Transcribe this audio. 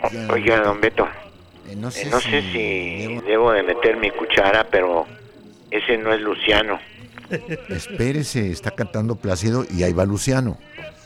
Oiga, don Beto, No sé, no sé si debo de meter mi cuchara, pero ese no es Luciano. Espérese, está cantando Plácido y ahí va Luciano.